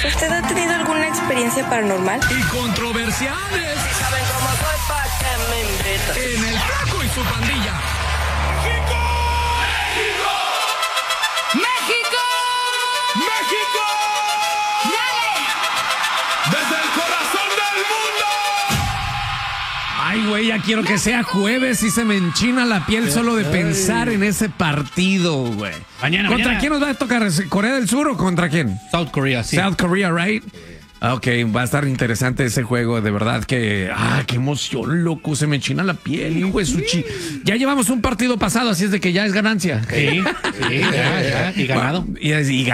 ¿Usted ha tenido alguna experiencia paranormal? Y controversiales. Si saben cómo soy, ¿pa' qué me invitan? En el Flaco y su pandilla. ¡México! ¡México! ¡Dale! ¡Desde el corazón del mundo! Ay, güey, ya quiero que sea jueves y se me enchina la piel solo de pensar en ese partido, güey. ¿Contra quién nos va a tocar? ¿Corea del Sur o contra quién? South Korea, sí. South Korea, right? Ok, va a estar interesante ese juego, de verdad que... qué emoción, loco, se me enchina la piel, hijo de sushi. Ya llevamos un partido pasado, así es de que ya es ganancia. Sí, ya. Y ganado. Y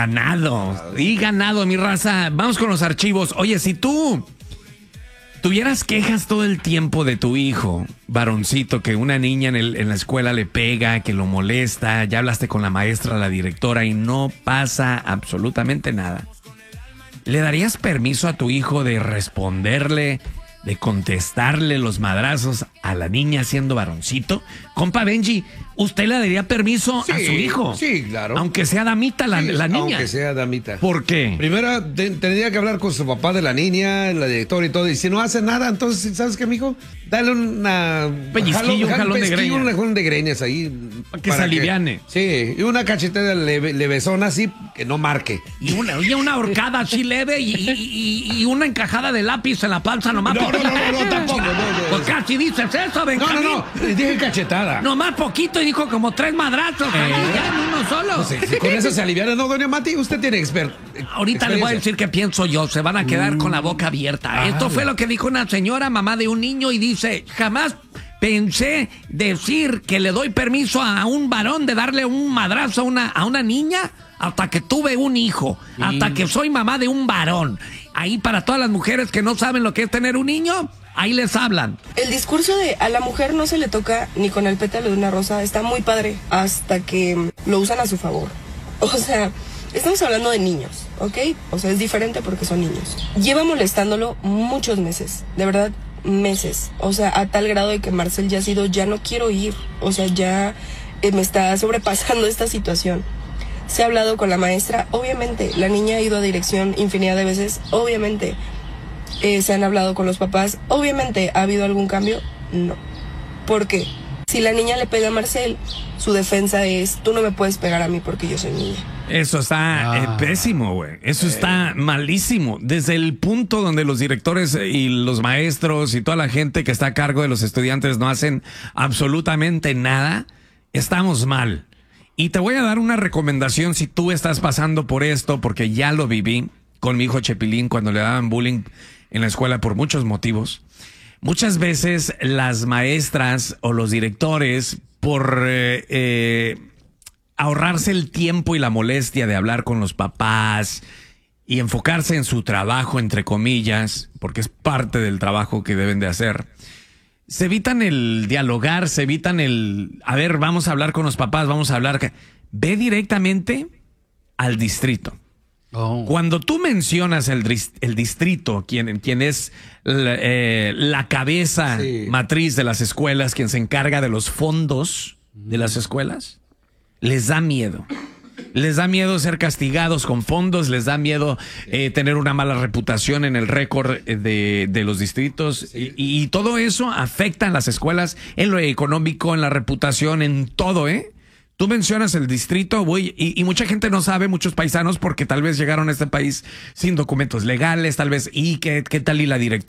ganado, mi raza. Vamos con los archivos. Oye, si tú tuvieras quejas todo el tiempo de tu hijo, varoncito, que una niña en la escuela le pega, que lo molesta, ya hablaste con la maestra, la directora y no pasa absolutamente nada, ¿le darías permiso a tu hijo de responderle, de contestarle los madrazos a la niña siendo varoncito? Compa Benji, ¿usted le daría permiso a su hijo? Sí, claro. Aunque sea damita la niña. Aunque sea damita. ¿Por qué? Primero tendría que hablar con su papá de la niña, la directora y todo. Y si no hace nada, entonces, ¿sabes qué, mijo? Dale un pellizquillo, un jalón de greñas. Un jalón de greñas ahí. Para que se aliviane. Sí, y una cachetada levesona así, que no marque. Y una horcada así leve y una encajada de lápiz en la panza nomás. No, tampoco. Pues casi dices eso, Benjamín. No, dije cachetada. Nomás poquito y dijo como 3 madrazos. Ya en uno solo. No sé, si con eso se aliviana, ¿no, doña Mati? Usted tiene Ahorita le voy a decir qué pienso yo. Se van a quedar con la boca abierta. Esto fue lo que dijo una señora, mamá de un niño, y dice: jamás pensé decir que le doy permiso a un varón de darle un madrazo a una niña hasta que tuve un hijo, hasta que soy mamá de un varón. Ahí para todas las mujeres que no saben lo que es tener un niño, ahí les hablan. El discurso de a la mujer no se le toca ni con el pétalo de una rosa está muy padre hasta que lo usan a su favor. O sea, estamos hablando de niños, ¿ok? O sea, es diferente porque son niños. Lleva molestándolo muchos meses, de verdad, meses. O sea, a tal grado de que Marcel ya ha sido, ya no quiero ir. O sea, ya me está sobrepasando esta situación. Se ha hablado con la maestra, obviamente. La niña ha ido a dirección infinidad de veces, obviamente. Se han hablado con los papás, obviamente. ¿Ha habido algún cambio? No. ¿Por qué? Si la niña le pega a Marcel, su defensa es: tú no me puedes pegar a mí porque yo soy niña. Eso está pésimo, güey. Eso está malísimo. Desde el punto donde los directores y los maestros y toda la gente que está a cargo de los estudiantes no hacen absolutamente nada, estamos mal. Y te voy a dar una recomendación si tú estás pasando por esto, porque ya lo viví con mi hijo Chepilín cuando le daban bullying en la escuela por muchos motivos. Muchas veces las maestras o los directores, por ahorrarse el tiempo y la molestia de hablar con los papás y enfocarse en su trabajo, entre comillas, porque es parte del trabajo que deben de hacer, se evitan el dialogar, se evitan a ver, vamos a hablar con los papás, vamos a hablar. Ve directamente al distrito. Cuando tú mencionas el distrito, quien es la cabeza matriz de las escuelas, quien se encarga de los fondos de las escuelas, les da miedo. Les da miedo ser castigados con fondos, les da miedo tener una mala reputación en el récord de los distritos, y todo eso afecta a las escuelas en lo económico, en la reputación, en todo, ¿eh? Tú mencionas el distrito, güey, y mucha gente no sabe, muchos paisanos, porque tal vez llegaron a este país sin documentos legales, tal vez, y qué tal y la directora